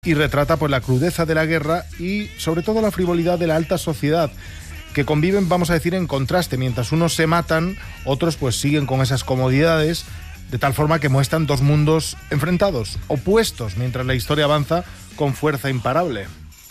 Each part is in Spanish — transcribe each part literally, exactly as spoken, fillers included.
y retrata pues la crudeza de la guerra y sobre todo la frivolidad de la alta sociedad, que conviven, vamos a decir, en contraste. Mientras unos se matan, otros pues siguen con esas comodidades, de tal forma que muestran dos mundos enfrentados, opuestos, mientras la historia avanza con fuerza imparable.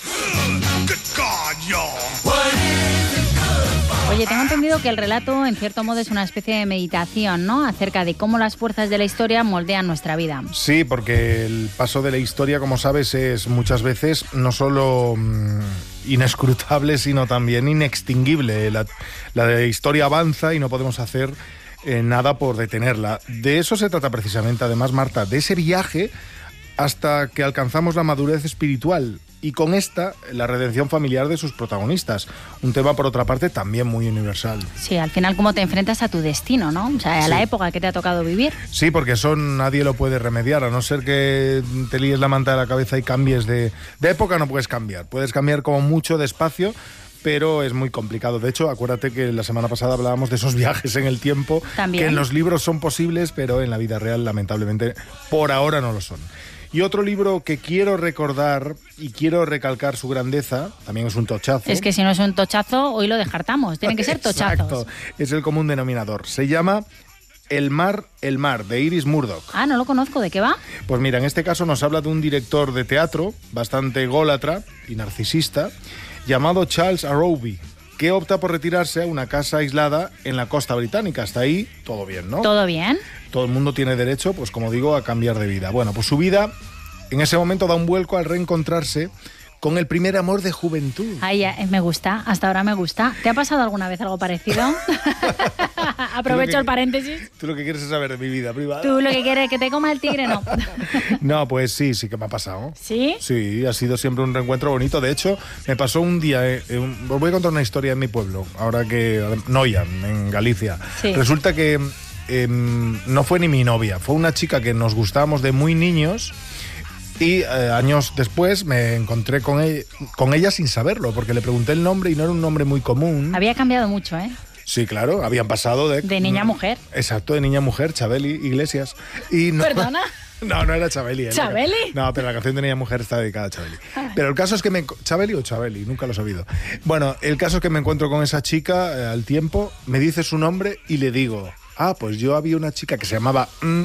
Oye, tengo entendido que el relato, en cierto modo, es una especie de meditación, ¿no?, acerca de cómo las fuerzas de la historia moldean nuestra vida. Sí, porque el paso de la historia, como sabes, es muchas veces no solo mmm, inescrutable, sino también inextinguible. La, la historia avanza y no podemos hacer eh, nada por detenerla. De eso se trata precisamente, además, Marta, de ese viaje hasta que alcanzamos la madurez espiritual. Y con esta, la redención familiar de sus protagonistas. Un tema, por otra parte, también muy universal. Sí, al final, cómo te enfrentas a tu destino, ¿no? O sea, a sí. la época que te ha tocado vivir. Sí, porque eso nadie lo puede remediar, a no ser que te líes la manta de la cabeza y cambies de... De época no puedes cambiar. Puedes cambiar como mucho despacio, pero es muy complicado. De hecho, acuérdate que la semana pasada hablábamos de esos viajes en el tiempo, ¿también? Que en los libros son posibles, pero en la vida real, lamentablemente, por ahora no lo son. Y otro libro que quiero recordar y quiero recalcar su grandeza, también es un tochazo. Es que si no es un tochazo, hoy lo descartamos. Tienen que ser tochazos. Exacto, es el común denominador. Se llama El mar, el mar, de Iris Murdoch. Ah, no lo conozco. ¿De qué va? Pues mira, en este caso nos habla de un director de teatro bastante ególatra y narcisista llamado Charles Arroby, que opta por retirarse a una casa aislada en la costa británica. Hasta ahí, todo bien, ¿no? ¿Todo bien? Todo el mundo tiene derecho, pues como digo, a cambiar de vida. Bueno, pues su vida en ese momento da un vuelco al reencontrarse con el primer amor de juventud. Ay, me gusta, hasta ahora me gusta. ¿Te ha pasado alguna vez algo parecido? Aprovecho que, el paréntesis. Tú lo que quieres es saber de mi vida privada. Tú lo que quieres es que te coma el tigre, no. No, pues sí, sí que me ha pasado. ¿Sí? Sí, ha sido siempre un reencuentro bonito. De hecho, me pasó un día, eh, un, os voy a contar una historia en mi pueblo, ahora que, Noyan, en Galicia. Sí. Resulta que eh, no fue ni mi novia, fue una chica que nos gustábamos de muy niños. Y eh, años después me encontré con, él, con ella sin saberlo, porque le pregunté el nombre y no era un nombre muy común. Había cambiado mucho, ¿eh? Sí, claro, habían pasado de... De niña a mujer. Exacto, de niña a mujer, Chabeli Iglesias. Y no, ¿perdona? No, no era Chabeli. ¿eh? ¿Chabeli? No, pero la canción de niña a mujer está dedicada a Chabeli. Pero el caso es que me... ¿Chabeli o Chabeli? Nunca lo he sabido. Bueno, el caso es que me encuentro con esa chica eh, al tiempo, me dice su nombre y le digo, ah, pues yo había una chica que se llamaba... Mm,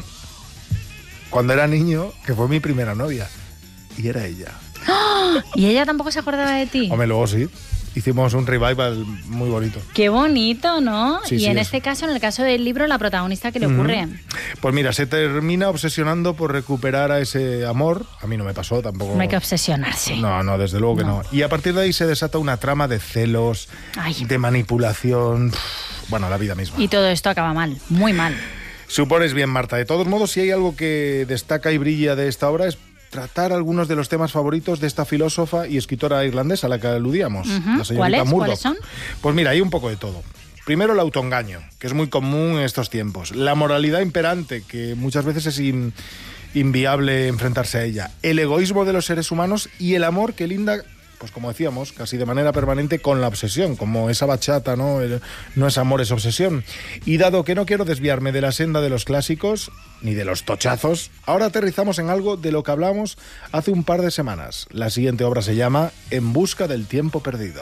cuando era niño, que fue mi primera novia. Y era ella. ¡Oh! ¿Y ella tampoco se acordaba de ti? Hombre, luego sí. Hicimos un revival muy bonito. Qué bonito, ¿no? Sí, y sí, en eso. Este caso, en el caso del libro, la protagonista, ¿qué le ocurre? Mm. Pues mira, se termina obsesionando por recuperar a ese amor. A mí no me pasó tampoco. No hay que obsesionarse. No, no, desde luego que no. no. Y a partir de ahí se desata una trama de celos, Ay. de manipulación. Bueno, la vida misma. Y todo esto acaba mal, muy mal. Supones bien, Marta. De todos modos, si hay algo que destaca y brilla de esta obra es tratar algunos de los temas favoritos de esta filósofa y escritora irlandesa a la que aludíamos, uh-huh. la señorita ¿Cuáles? Murdoch. ¿Cuáles son? Pues mira, hay un poco de todo. Primero, el autoengaño, que es muy común en estos tiempos. La moralidad imperante, que muchas veces es in, inviable enfrentarse a ella. El egoísmo de los seres humanos y el amor que linda... Pues como decíamos, casi de manera permanente con la obsesión, como esa bachata, ¿no? El, no es amor, es obsesión. Y dado que no quiero desviarme de la senda de los clásicos, ni de los tochazos, ahora aterrizamos en algo de lo que hablamos hace un par de semanas. La siguiente obra se llama En busca del tiempo perdido.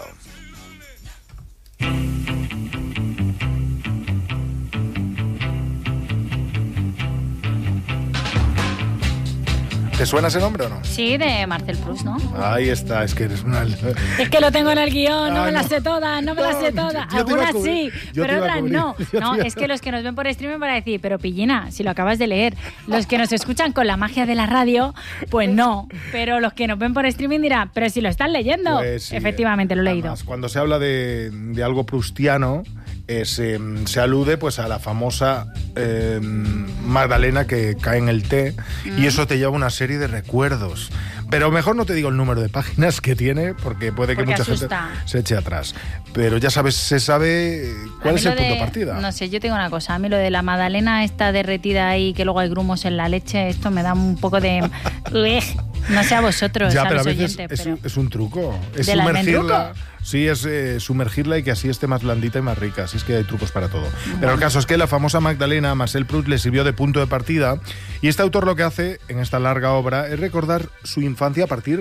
¿Te suena ese nombre o no? Sí, de Marcel Proust, ¿no? Ahí está, es que eres una... Es que lo tengo en el guión, no ah, me las no. sé todas, no me no, las sé todas. Algunas sí, pero otras no. No, es que los que nos ven por streaming van a decir, pero Pillina, si lo acabas de leer. Los que nos escuchan con la magia de la radio, pues no. Pero los que nos ven por streaming dirán, pero si lo están leyendo. Pues sí, efectivamente, lo he leído. Además, cuando se habla de, de algo proustiano, eh, se, se alude pues a la famosa eh, Magdalena que cae en el té, mm. y eso te lleva a una serie de recuerdos. Pero mejor no te digo el número de páginas que tiene, porque puede que porque mucha asusta. gente se eche atrás. Pero ya sabes, se sabe cuál es el punto de partida. No sé, yo tengo una cosa. A mí lo de la magdalena esta derretida ahí, que luego hay grumos en la leche, esto me da un poco de... No sé a vosotros, ya, a pero los a veces oyentes, es, pero... es un truco. Es ¿De la sumergirla. Sí, es eh, sumergirla y que así esté más blandita y más rica. Así es que hay trucos para todo. Bueno. Pero el caso es que la famosa Magdalena, Marcel Proust, le sirvió de punto de partida. Y este autor lo que hace en esta larga obra es recordar su infancia a partir